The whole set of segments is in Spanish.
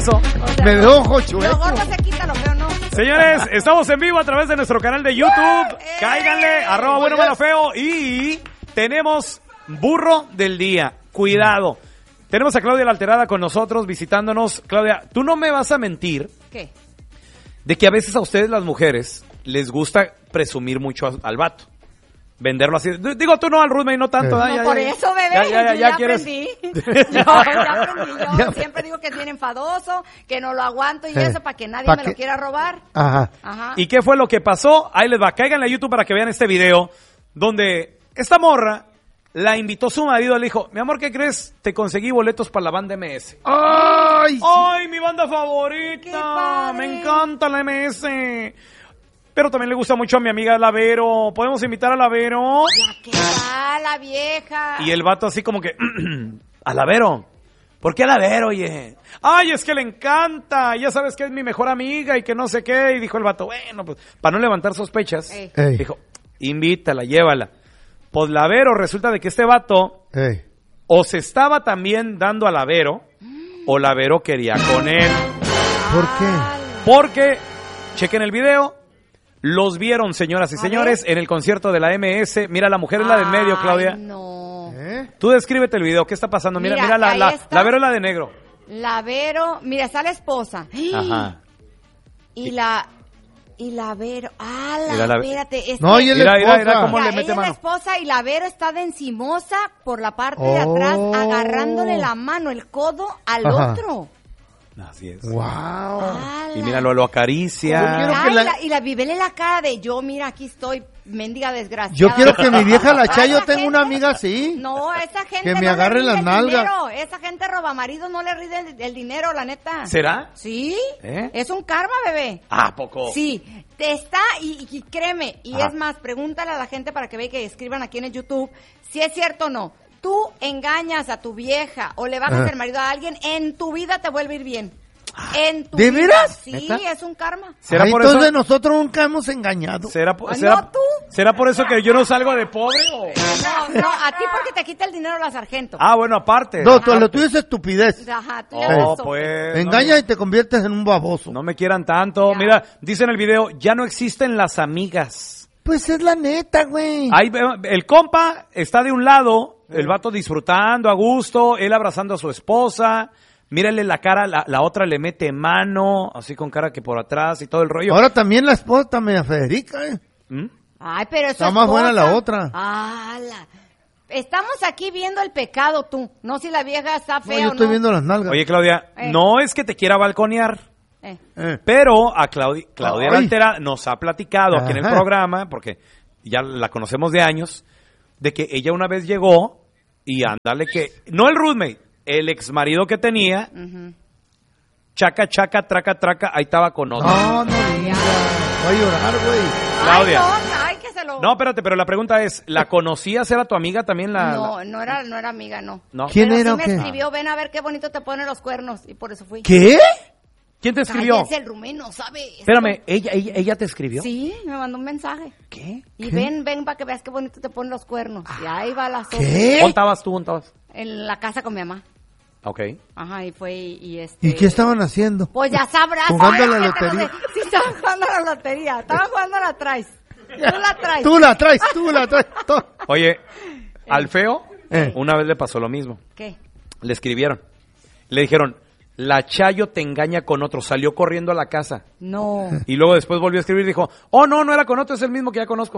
eso. O sea, Me veo ojo chueco. Lo gordo se quita, lo feo no. Señores, estamos en vivo a través de nuestro canal de YouTube. Cáiganle, @bueno, malo, feo. Y tenemos burro del día. Cuidado. Tenemos a Claudia la Alterada con nosotros, visitándonos. Claudia, tú no me vas a mentir. ¿Qué? De que a veces a ustedes las mujeres les gusta presumir mucho al vato. Venderlo así. Digo, tú no, al Rudme, no tanto. No, por eso, bebé, ya quieres. aprendí. Yo aprendí. Yo siempre digo que es bien enfadoso, que no lo aguanto y eso para que nadie me lo quiera robar. Ajá. ¿Y qué fue lo que pasó? Ahí les va. Cáiganle a YouTube para que vean este video donde esta morra la invitó su marido. Le dijo, mi amor, ¿qué crees? Te conseguí boletos para la banda MS. ¡Ay! ¡Ay, mi banda favorita! Me encanta la MS. Pero también le gusta mucho a mi amiga Lavero. ¿Podemos invitar a Lavero? Ya que va la vieja. Y el vato así como que, ¿a Lavero? ¿Por qué a Lavero, oye? Ay, es que le encanta. Ya sabes que es mi mejor amiga y que no sé qué. Y dijo el vato, bueno, pues para no levantar sospechas, dijo, invítala, llévala. Pues Lavero, resulta de que este vato o se estaba también dando a Lavero o Lavero quería con él. ¿Por qué? Porque, chequen el video. Los vieron, señoras y señores, en el concierto de la MS. Mira, la mujer es la del medio, Claudia. No. Tú descríbete el video, ¿qué está pasando? Mira Lavero es la de negro. Lavero, mira, está la esposa. Ajá. Y Lavero, espérate. No, y mira cómo le mete ella mano. Es la esposa y Lavero está de encimosa por la parte de atrás, agarrándole la mano, el codo al otro. Así es. Wow. Y mira, lo acaricia. Y la vivele la cara de yo, mira, aquí estoy, mendiga desgraciada. Yo quiero que mi vieja la Chayo tenga una amiga así. No, esa gente que me no agarre le las rinde nalgas. Esa gente roba maridos, no le rinde el dinero, la neta. ¿Será? Sí. Es un karma, bebé. ¿A poco? Sí. Te está, y créeme, y es más, pregúntale a la gente para que vea que escriban aquí en el YouTube si es cierto o no. Tú engañas a tu vieja o le bajas el marido a alguien, en tu vida te vuelve a ir bien. ¿De veras? Sí, ¿Neta? es un karma. ¿Será por entonces eso? nosotros nunca hemos engañado. ¿Será ¿tú? ¿Será por eso que yo no salgo de pobre? O? No, a ti porque te quita el dinero la sargento. Ah, bueno, aparte. No, lo tuyo es estupidez. Ajá, tú pues. Engaña y te conviertes en un baboso. No me quieran tanto. Ya. Mira, dice en el video, ya no existen las amigas. Pues es la neta, güey. Ahí, el compa está de un lado, el vato disfrutando a gusto, él abrazando a su esposa. Mírale la cara, la otra le mete mano, así con cara que por atrás y todo el rollo. Ahora también la esposa está media Federica, Ay, pero eso está más buena la otra. Estamos aquí viendo el pecado, tú. No si la vieja está fea yo o estoy no. viendo las nalgas. Oye, Claudia, no es que te quiera balconear, pero a Claudia la Altera nos ha platicado aquí en el programa, porque ya la conocemos de años, de que ella una vez llegó y ándale que... No el roommate, el ex marido que tenía, chaca, traca, ahí estaba con otro. No, voy a llorar, güey. Claudia. Ay, que se lo... No, espérate, pero la pregunta es, ¿la conocías? ¿Era tu amiga también? No era amiga, no. ¿Quién pero era sí o me qué? escribió, ven a ver qué bonito te ponen los cuernos, y por eso fui. ¿Qué? ¿Quién te escribió? Cállense, el rumeno, ¿sabe? Espérame, ¿ella te escribió? Sí, me mandó un mensaje. ¿Qué? Y ven para que veas qué bonito te ponen los cuernos. Y ahí va la sopa. ¿Qué? ¿Dónde estabas tú? En la casa con mi mamá. Ok. Ajá, y fue ¿Y qué estaban haciendo? Pues ya sabrás. Jugando a la ¿sabes? lotería. Sí, estaban jugando a la lotería. Estaban jugando a la traes. Tú la traes. Oye, al feo, una vez le pasó lo mismo. ¿Qué? Le escribieron. Le dijeron, la Chayo te engaña con otro. Salió corriendo a la casa. No. Y luego después volvió a escribir y dijo, no era con otro, es el mismo que ya conozco.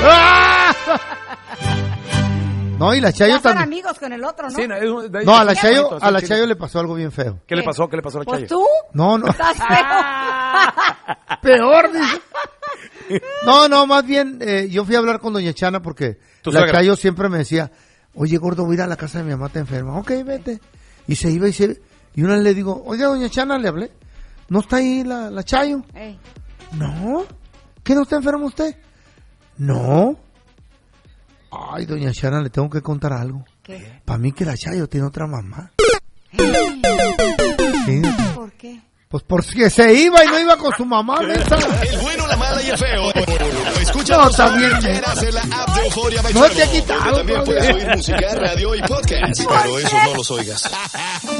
No, y la Chayo Ya son también. amigos con el otro, ¿no? Sí, No, a la Chayo le pasó algo bien feo. ¿Qué le pasó? ¿Qué le pasó a la Pues Chayo? tú. No. Estás feo. Peor, dice. No, más bien, yo fui a hablar con doña Chana porque ¿Tu la suegra? Chayo siempre me decía, oye, gordo, voy a ir a la casa de mi mamá, está enferma. Ok, vete. Y se iba y una vez le digo, oiga, doña Chana, le hablé. ¿No está ahí la Chayo? No. ¿Qué, no está enfermo usted? No. Ay, doña Chana, le tengo que contar algo. ¿Qué? Para mí que la Chayo tiene otra mamá. Sí. ¿Por qué? Pues porque se iba y no iba con su mamá, neta. El bueno, la mala y el feo. Escucha No, también. en la app de Euforia By No te Channel, ha quitado, donde también no, puedes ya. oír música, radio y podcast. Pero esos no los oigas.